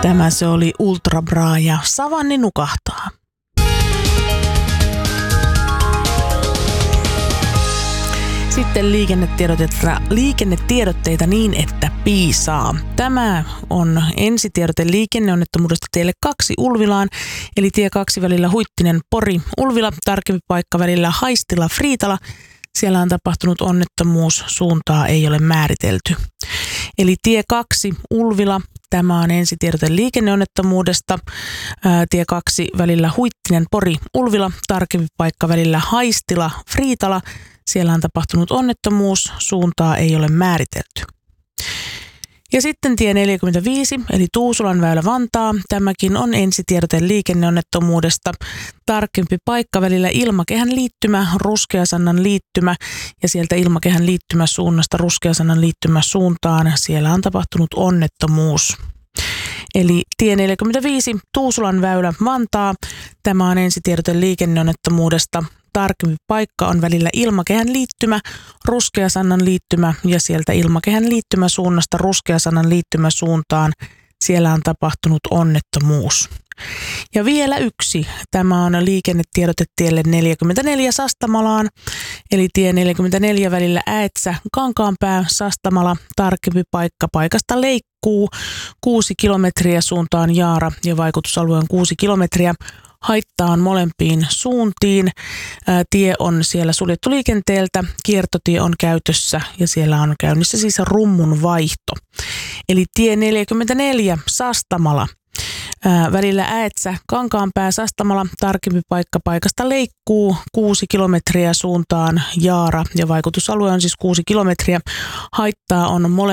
Tämä se oli Ultra Bra ja Savanni nukahtaa. Sitten liikennetiedotteita niin, että piisaa. Tämä on ensitiedote liikenneonnettomuudesta tielle 2 Ulvilaan, eli tie 2 välillä Huittinen-Pori Ulvila, tarkempi paikka välillä Haistila-Friitala. Siellä on tapahtunut onnettomuus, suuntaa ei ole määritelty. Eli tie 2 Ulvila, tämä on ensitiedote liikenneonnettomuudesta. Tie 2 välillä Huittinen-Pori Ulvila, tarkempi paikka välillä Haistila-Friitala. Siellä on tapahtunut onnettomuus, suuntaa ei ole määritelty. Ja sitten tie 45, eli Tuusulan väylä Vantaa. Tämäkin on ensitiedote liikenneonnettomuudesta. Tarkempi paikka välillä Ilmakehän liittymä, Ruskeasannan liittymä ja sieltä Ilmakehän liittymäsuunnasta Ruskeasannan liittymäsuuntaan. Siellä on tapahtunut onnettomuus. Eli tie 45, Tuusulan väylä Vantaa. Tämä on ensitiedote liikenneonnettomuudesta. Tarkempi paikka on välillä Ilmakehän liittymä, Ruskeasannan liittymä ja sieltä Ilmakehän liittymäsuunnasta Ruskeasannan liittymäsuuntaan. Siellä on tapahtunut onnettomuus. Ja vielä yksi. Tämä on liikennetiedote tielle 44 Sastamalaan, eli tie 44 välillä Äetsä, Kankaanpää, Sastamala, tarkempi paikka paikasta Leikkuu, 6 kilometriä suuntaan Jaara ja vaikutusalue on 6 kilometriä. Haittaa on molempiin suuntiin. Tie on siellä suljettu liikenteeltä, kiertotie on käytössä ja siellä on käynnissä siis rummun vaihto. Eli tie 44 Sastamala. Välillä Äetsä, Kankaanpää, Sastamala, tarkempi paikka paikasta Leikkuu, 6 kilometriä suuntaan Jaara ja vaikutusalue on siis 6 kilometriä. Haittaa on